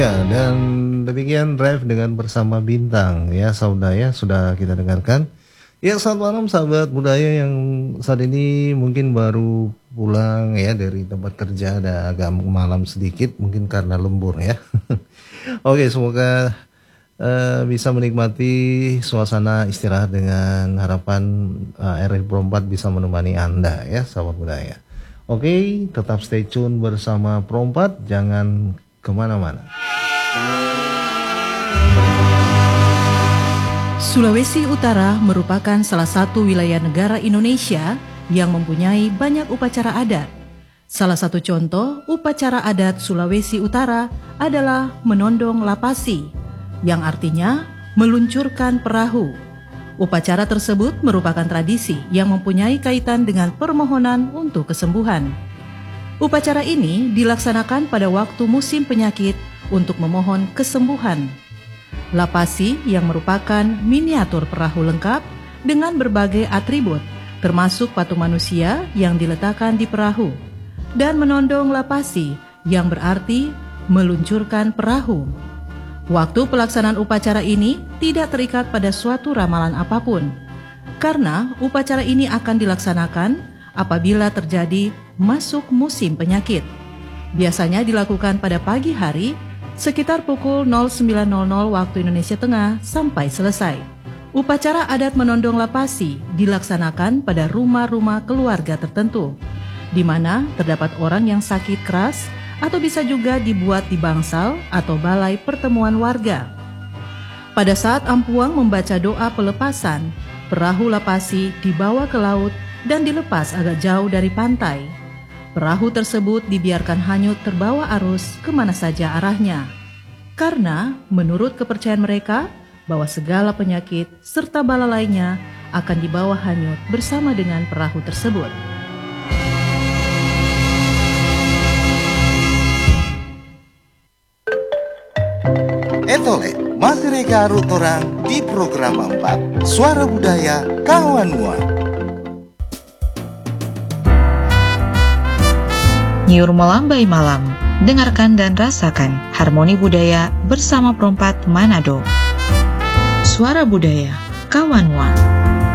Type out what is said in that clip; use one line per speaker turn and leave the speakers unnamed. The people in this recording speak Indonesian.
Ya, dan demikian Drive dengan Bersama Bintang ya, saudara sudah kita dengarkan. Ya, selamat malam sahabat budaya yang saat ini mungkin baru pulang ya dari tempat kerja, ada agak malam sedikit mungkin karena lembur ya. Oke, semoga bisa menikmati suasana istirahat dengan harapan RRI Pro 4 bisa menemani Anda ya sahabat budaya. Oke, tetap stay tune bersama Pro 4, jangan kemana-mana.
Sulawesi Utara merupakan salah satu wilayah negara Indonesia yang mempunyai banyak upacara adat. Salah satu contoh upacara adat Sulawesi Utara adalah menondong lapasi, yang artinya meluncurkan perahu. Upacara tersebut merupakan tradisi yang mempunyai kaitan dengan permohonan untuk kesembuhan. Upacara ini dilaksanakan pada waktu musim penyakit untuk memohon kesembuhan. Lapasi yang merupakan miniatur perahu lengkap dengan berbagai atribut, termasuk patung manusia yang diletakkan di perahu, dan menondong lapasi yang berarti meluncurkan perahu. Waktu pelaksanaan upacara ini tidak terikat pada suatu ramalan apapun, karena upacara ini akan dilaksanakan apabila terjadi masuk musim penyakit. Biasanya dilakukan pada pagi hari sekitar pukul 09.00 waktu Indonesia Tengah sampai selesai. Upacara adat menondong lapasi dilaksanakan pada rumah-rumah keluarga tertentu, di mana terdapat orang yang sakit keras, atau bisa juga dibuat di bangsal atau balai pertemuan warga. Pada saat ampuang membaca doa pelepasan, perahu lapasi dibawa ke laut dan dilepas agak jauh dari pantai. Perahu tersebut dibiarkan hanyut terbawa arus kemana saja arahnya, karena menurut kepercayaan mereka bahwa segala penyakit serta bala lainnya akan dibawa hanyut bersama dengan perahu tersebut.
Etole, masih reka orang di program 4 Suara Budaya Kawan Mua.
Nyur melambai malam, dengarkan dan rasakan harmoni budaya bersama Pro 4 Manado. Suara Budaya Kawan Mua.